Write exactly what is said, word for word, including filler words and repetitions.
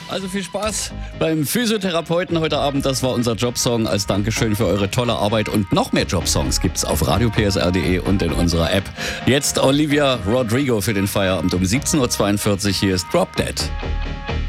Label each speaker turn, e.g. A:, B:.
A: Also viel Spaß beim Physiotherapeuten heute Abend. Das war unser Jobsong als Dankeschön für eure tolle Arbeit. Und noch mehr Jobsongs gibt's auf radio p s r punkt d e und in unserer App. Jetzt Olivia Rodrigo für den Feierabend um siebzehn Uhr zweiundvierzig. Hier ist Drop Dead.